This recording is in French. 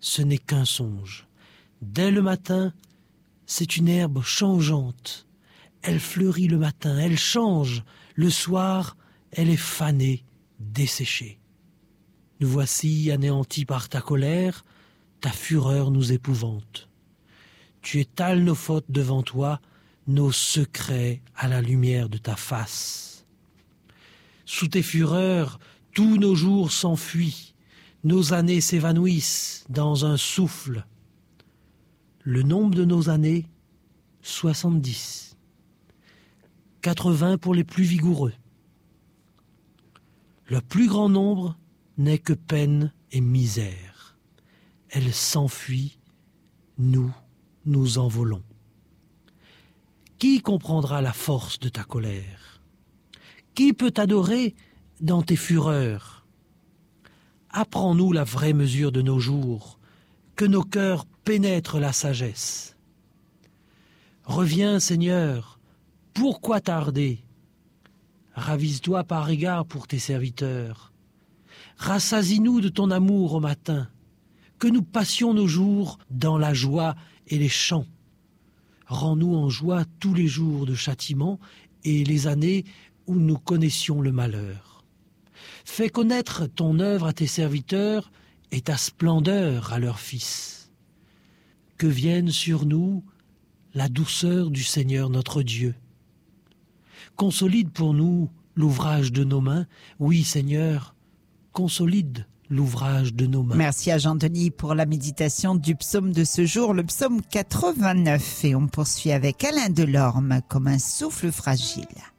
ce n'est qu'un songe. Dès le matin, c'est une herbe changeante. Elle fleurit le matin, elle change. Le soir, elle est fanée, desséchée. Nous voici anéantis par ta colère, ta fureur nous épouvante. Tu étales nos fautes devant toi, nos secrets à la lumière de ta face. Sous tes fureurs, tous nos jours s'enfuient, nos années s'évanouissent dans un souffle. Le nombre de nos années, 70. 80 pour les plus vigoureux. Le plus grand nombre n'est que peine et misère. Elle s'enfuit, nous envolons. Qui comprendra la force de ta colère? Qui peut t'adorer dans tes fureurs? Apprends-nous la vraie mesure de nos jours, que nos cœurs pénètrent la sagesse. Reviens, Seigneur, pourquoi tarder? Ravise-toi par égard pour tes serviteurs. Rassasie-nous de ton amour au matin, que nous passions nos jours dans la joie et les chants. Rends-nous en joie tous les jours de châtiment et les années où nous connaissions le malheur. Fais connaître ton œuvre à tes serviteurs et ta splendeur à leurs fils. Que vienne sur nous la douceur du Seigneur notre Dieu. Consolide pour nous l'ouvrage de nos mains. Oui, Seigneur, consolide l'ouvrage de nos mains. Merci à Jean-Denis pour la méditation du psaume de ce jour, le psaume 89. Et on poursuit avec Alain Delorme, comme un souffle fragile.